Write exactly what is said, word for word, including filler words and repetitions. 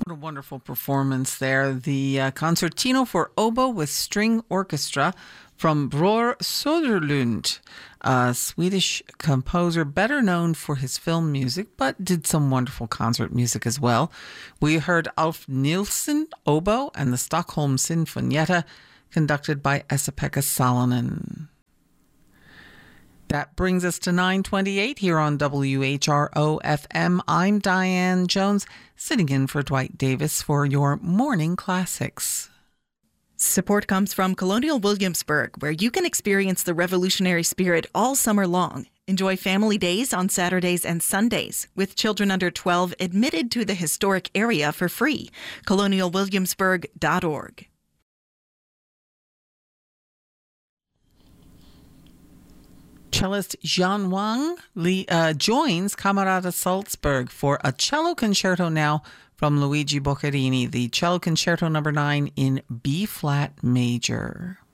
What a wonderful performance there. The uh, Concertino for Oboe with String Orchestra from Bror Söderlund, a Swedish composer better known for his film music, but did some wonderful concert music as well. We heard Alf Nilsson, oboe, and the Stockholm Sinfonietta, conducted by Esa-Pekka Salonen. That brings us to nine twenty-eight here on W H R O F M. I'm Diane Jones, sitting in for Dwight Davis for your Morning Classics. Support comes from Colonial Williamsburg, where you can experience the revolutionary spirit all summer long. Enjoy family days on Saturdays and Sundays, with children under twelve admitted to the historic area for free. colonial williamsburg dot org. Cellist Jian Wang uh, joins Camerata Salzburg for a cello concerto now from Luigi Boccherini, the cello concerto number nine in B-flat major.